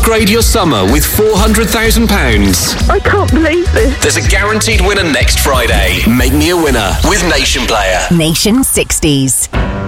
Upgrade your summer with £400,000. I can't believe this. There's a guaranteed winner next Friday. Make me a winner with Nation Player. Nation 60s.